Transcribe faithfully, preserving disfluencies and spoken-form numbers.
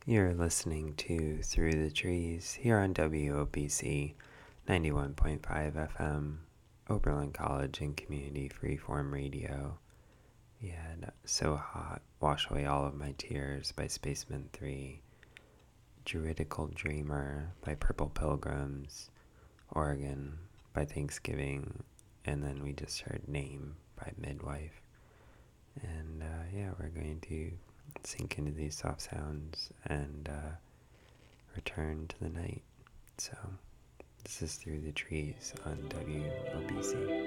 You're listening to Through the Trees here on W O B C ninety-one point five F M, Oberlin College and Community Freeform Radio. Yeah, So Hot, Wash Away All of My Tears by Spaceman three, Druidical Dreamer by Purple Pilgrims, Oregon by Thanksgiving, and then we just heard Name by Midwife. And uh, yeah, we're going to sink into these soft sounds and uh, return to the night. So this is Through the Trees on W O B C.